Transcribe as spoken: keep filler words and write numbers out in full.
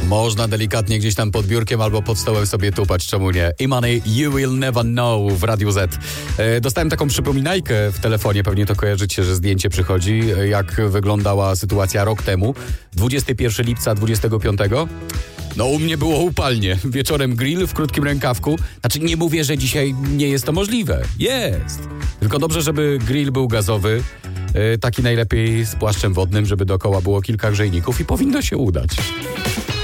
Można delikatnie gdzieś tam pod biurkiem albo pod stołem sobie tupać, czemu nie? Imany, You Will Never Know w Radiu Z. E, dostałem taką przypominajkę w telefonie, pewnie to kojarzycie, że zdjęcie przychodzi, jak wyglądała sytuacja rok temu, dwudziestego pierwszego lipca dwudziestego piątego. No u mnie było upalnie. Wieczorem grill w krótkim rękawku. Znaczy nie mówię, że dzisiaj nie jest to możliwe. Jest. Tylko dobrze, żeby grill był gazowy, yy, taki najlepiej z płaszczem wodnym, żeby dookoła było kilka grzejników i powinno się udać.